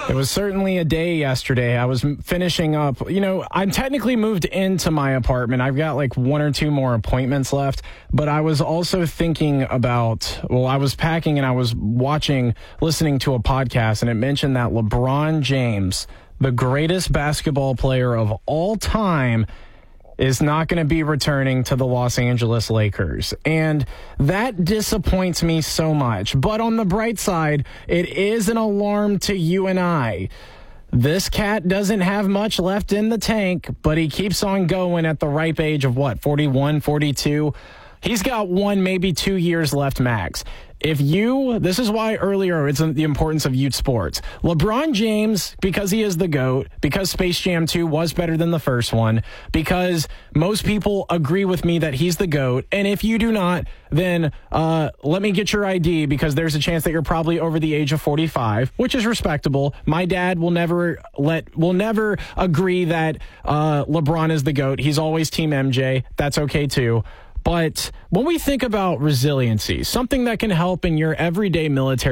It was certainly a day yesterday. I was finishing up. I'm technically moved into my apartment. I've got like one or two more appointments left. But I was also thinking about, I was packing and I was listening to a podcast, and it mentioned that LeBron James, the greatest basketball player of all time, is not going to be returning to the Los Angeles Lakers. And that disappoints me so much. But on the bright side, it is an alarm to you and I. This cat doesn't have much left in the tank, but he keeps on going at the ripe age of 41, 42. He's got 1, maybe 2 years left max. This is why earlier it's the importance of youth sports. LeBron James, because he is the GOAT, because Space Jam 2 was better than the first one, because most people agree with me that he's the GOAT, and if you do not, then let me get your ID, because there's a chance that you're probably over the age of 45, which is respectable. My dad will never agree that LeBron is the GOAT. He's always Team MJ. That's okay too. But when we think about resiliency, something that can help in your everyday military